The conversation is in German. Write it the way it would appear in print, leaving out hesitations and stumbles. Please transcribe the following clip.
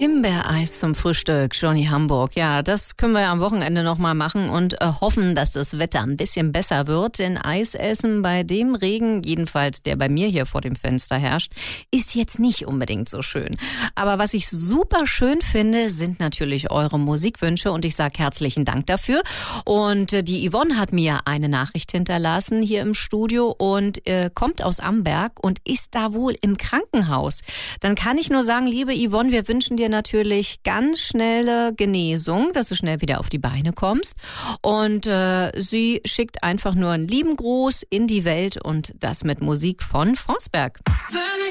Himbeereis zum Frühstück, Johnny Hamburg. Ja, das können wir ja am Wochenende nochmal machen und hoffen, dass das Wetter ein bisschen besser wird. Denn Eis essen bei dem Regen, jedenfalls der bei mir hier vor dem Fenster herrscht, ist jetzt nicht unbedingt so schön. Aber was ich super schön finde, sind natürlich eure Musikwünsche und ich sage herzlichen Dank dafür. Und die Yvonne hat mir eine Nachricht hinterlassen hier im Studio und kommt aus Amberg und ist da wohl im Krankenhaus. Dann kann ich nur sagen, liebe Yvonne, wir wünschen dir natürlich ganz schnelle Genesung, dass du schnell wieder auf die Beine kommst. Und sie schickt einfach nur einen lieben Gruß in die Welt und das mit Musik von Fronsberg.